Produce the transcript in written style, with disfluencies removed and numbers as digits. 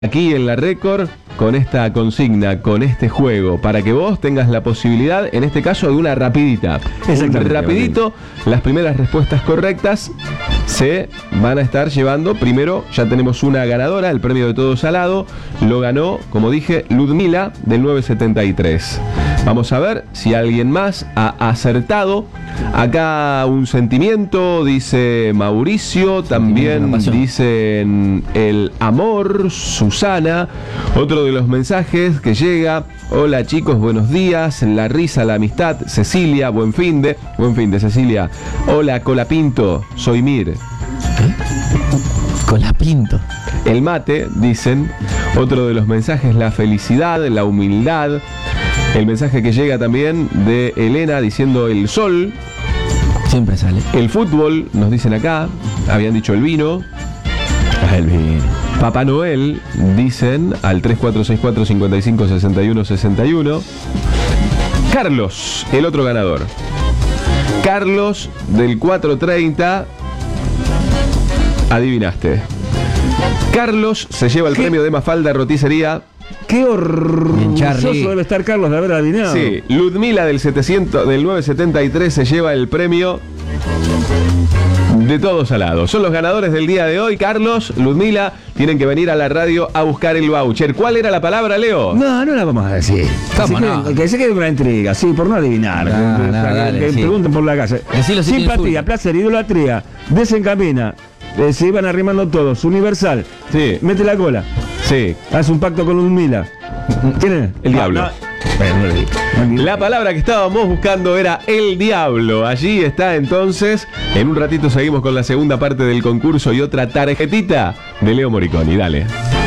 Aquí en la Récord con esta consigna, con este juego, para que vos tengas la posibilidad, en este caso, de una rapidita. Exactamente. Rapidito, las primeras respuestas correctas se van a estar llevando. Primero, ya tenemos una ganadora, el premio de todo salado. Lo ganó, como dije, Ludmila del 973. Vamos a ver si alguien más ha acertado. Acá un sentimiento, dice Mauricio, también dicen el amor, Susana. Otro de los mensajes que llega: hola chicos, buenos días, la risa, la amistad, Cecilia, buen fin de Cecilia. Hola Colapinto, soy Mir. Colapinto. El mate, dicen. Otro de los mensajes, la felicidad, la humildad. El mensaje que llega también de Elena diciendo el sol. Siempre sale. El fútbol, nos dicen acá. Habían dicho el vino. El vino. Papá Noel, dicen al 3464 55 61 61. Carlos, el otro ganador. Carlos del 430. Adivinaste. Carlos se lleva el premio de Mafalda Roticería. Qué orgulloso Charlie. debe estar Carlos de haber adivinado. Sí, Ludmila del 973 se lleva el premio de todo salado. Son los ganadores del día de hoy. Carlos, Ludmila, tienen que venir a la radio a buscar el voucher. ¿Cuál era la palabra, Leo? No la vamos a decir. ¿Cómo no? Que se quede con la intriga, sí, por no adivinar. Dale, que sí. pregunten por la casa. Decilo sin Simpatía, insulto. placer, idolatría, desencamina. Se iban arrimando todos. Universal. Sí. Mete la cola. Sí, Hace un pacto con Ludmila. ¿Quién es? el diablo. Bueno, no le digo. La palabra que estábamos buscando era el diablo. Allí está entonces. En un ratito seguimos con la segunda parte del concurso y otra tarjetita de Leo Moriconi. Dale.